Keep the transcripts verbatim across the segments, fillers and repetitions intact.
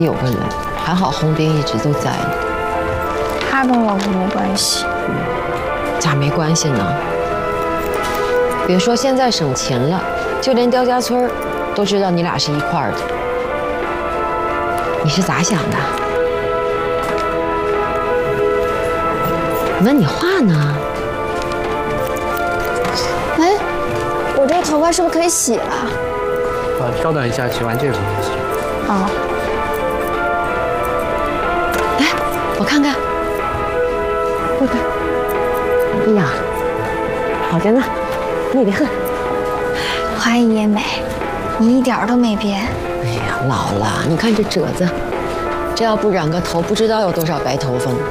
有个人，还好洪斌一直都在呢。 他跟老婆没关系， 咋没关系呢？别说现在省钱了，就连刁家村都知道你俩是一块儿的。你是咋想的？问你话呢？ 哎，我这个头发是不是可以洗了？ 啊，稍等一下，洗完这个就行。 啊。 来，我看看。看看。哎呀，好着呢，美得很。 花姨也美，你一点儿都没变。 哎呀，老了，你看这褶子，这要不染个头，不知道有多少白头发呢。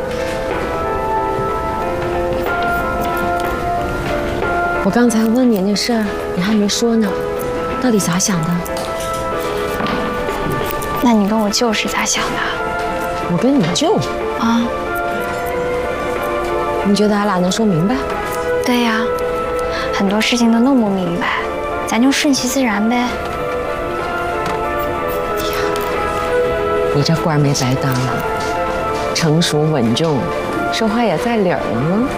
我刚才问你那事儿，你还没说呢，到底咋想的？ 那你跟我舅是咋想的？ 我跟你舅啊？ 你觉得俺俩能说明白？ 对呀，很多事情都弄不明白，咱就顺其自然呗。 你这官没白当啊，成熟稳重，说话也在理儿呢。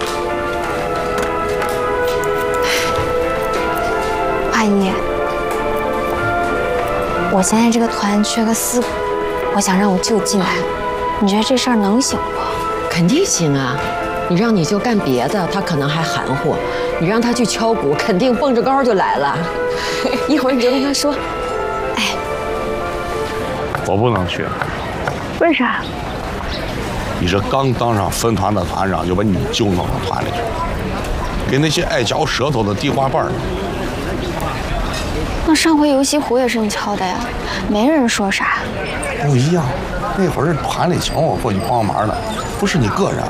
阿姨，我现在这个团缺个四股，我想让我舅进来，你觉得这事儿能行不？ 肯定行啊！你让你舅干别的，他可能还含糊；你让他去敲鼓，肯定蹦着高就来了。一会儿你就跟他说：“哎， 我不能去。 为啥？ 你这刚当上分团的团长，就把你舅弄到团里去，给那些爱嚼舌头的递话瓣呢。” 那上回游戏壶也是你敲的呀，没人说啥。 不一样，那会儿是团里请我过去帮忙的，不是你个人。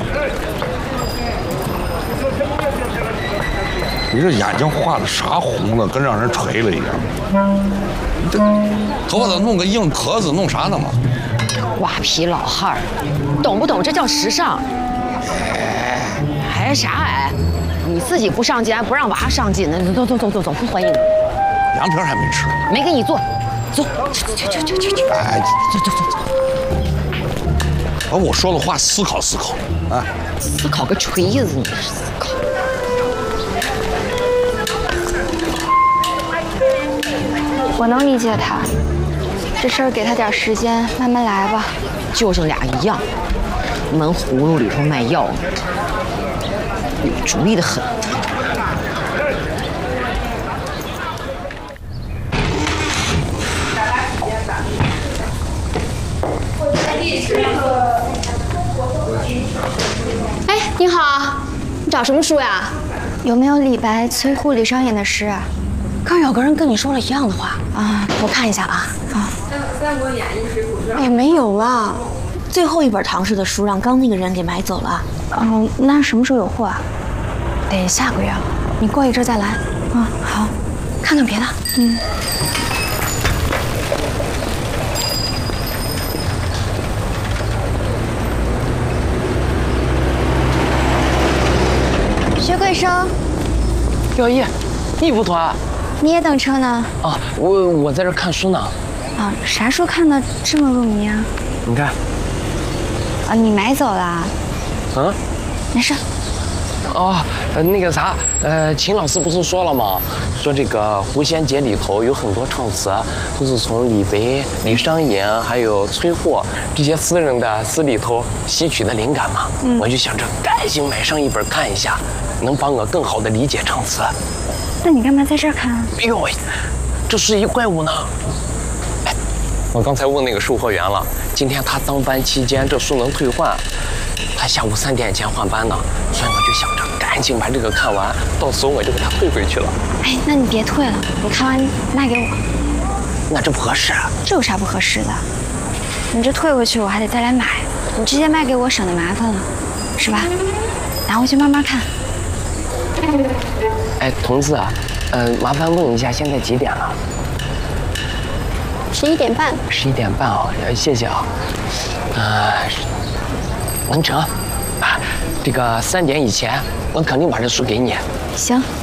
你这眼睛画的啥红了，跟让人锤了一样。你这头发咋弄个硬壳子，弄啥呢嘛？ 瓜皮老汉儿，懂不懂？这叫时尚。哎，啥哎？你自己不上进，还不让娃上进呢？走走走走走，不欢迎你。 凉皮还没吃， 没给你做，走，去去去去去去， 哎， 走走走走， 把我说的话思考思考，啊， 思考个锤子，你是思考。 我能理解他，这事儿给他点时间，慢慢来吧。 就剩俩一样，门葫芦里头卖药呢，有主意的很。 哎，你好，你找什么书呀？ 有没有李白、崔护、李商隐的诗啊？ 刚有个人跟你说了一样的话啊， 我看一下啊。 啊， 《三国演义》《水浒传》。哎，没有了，最后一本唐诗的书让刚那个人给买走了。 哦，那什么时候有货啊？ 得下个月，你过一阵再来。 啊，好， 看看别的。 嗯。薛贵生， 廖一，你不脱？ 你也等车呢？ 啊，我我在这看书呢。 啊，啥书看的这么入迷啊？ 你看。 啊，你买走了？ 嗯， 没事。 哦，那个啥，呃，秦老师不是说了吗？说这个《狐仙节》里头有很多唱词，都是从李白、李商隐还有崔护这些诗人的诗里头吸取的灵感嘛。嗯，我就想着赶紧买上一本看一下，能帮我更好的理解唱词。 那你干嘛在这儿看啊？ 哎呦喂，这是一怪物呢！哎，我刚才问那个售货员了，今天他当班期间这书能退换，他下午三点前换班呢，所以我就想着赶紧把这个看完，到时候我就给他退回去了。 哎，那你别退了，你看完卖给我。 那这不合适啊！ 这有啥不合适的？你这退回去我还得再来买，你直接卖给我省得麻烦了，是吧？拿回去慢慢看。 哎，同志啊，呃，麻烦问一下，现在几点了？ 十一点半。 十一点半啊，呃，谢谢啊。呃，能成啊，这个三点以前我肯定把这书给你。 行，